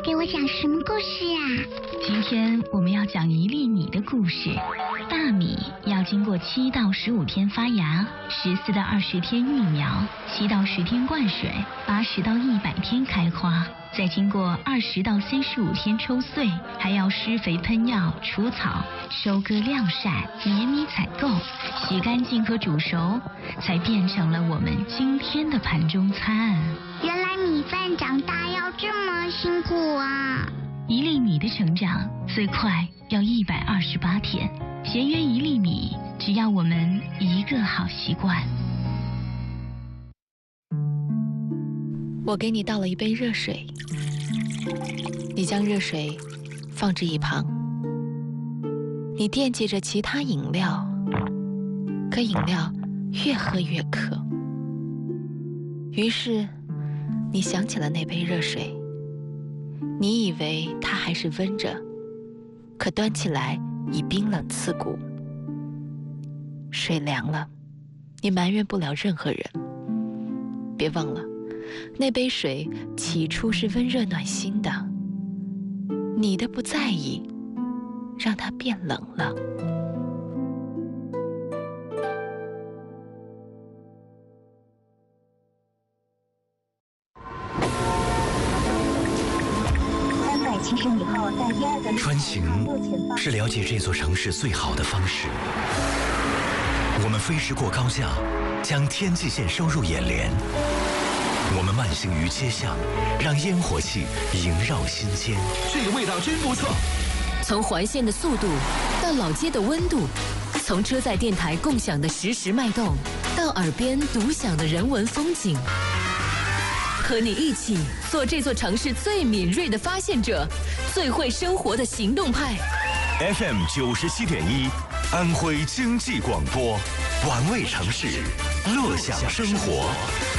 给我讲什么故事啊？ 今天我们要讲一粒米的故事。大米要经过7到15天发芽，14到20天育苗，7到10天灌水，80到100天开花，再经过20到35天抽穗，还要施肥喷药、除草、收割晾晒、碾米采购、洗干净和煮熟，才变成了我们今天的盘中餐。 原来米饭长大要这么辛苦啊！ 一粒米的成长最快要128天，节约一粒米，只要我们一个好习惯。 我给你倒了一杯热水，你将热水放置一旁。你惦记着其他饮料，可饮料越喝越渴。于是你想起了那杯热水，你以为它还是温着，可端起来已冰冷刺骨。水凉了，你埋怨不了任何人。别忘了，那杯水起初是温热暖心的，你的不在意让它变冷了。 穿行是了解这座城市最好的方式。我们飞驰过高架，将天际线收入眼帘。我们慢行于街巷，让烟火气萦绕心间。 这个味道真不错。 从环线的速度到老街的温度，从车载电台共享的实时脉动，到耳边独享的人文风景。和你一起做这座城市最敏锐的发现者，最会生活的行动派。 FM 97.1，安徽经济广播，玩味城市，乐享生活。